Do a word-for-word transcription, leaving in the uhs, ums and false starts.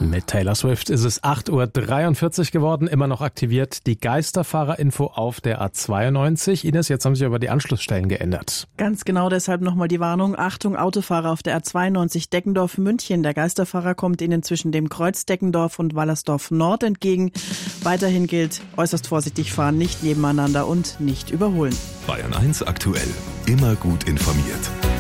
Mit Taylor Swift ist es acht Uhr dreiundvierzig geworden, immer noch aktiviert die Geisterfahrerinfo auf der A zweiundneunzig. Ines, jetzt haben sich aber die Anschlussstellen geändert. Ganz genau, deshalb nochmal die Warnung. Achtung, Autofahrer auf der A zweiundneunzig Deckendorf-München. Der Geisterfahrer kommt Ihnen zwischen dem Kreuz Deckendorf und Wallersdorf Nord entgegen. Weiterhin gilt, äußerst vorsichtig fahren, nicht nebeneinander und nicht überholen. Bayern eins aktuell. Immer gut informiert.